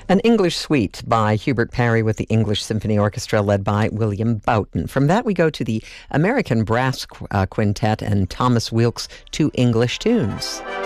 An English Suite by Hubert Parry with the English Symphony Orchestra led by William Boughton. From that, we go to the American Brass Quintet and Thomas Wilkes' Two English Tunes.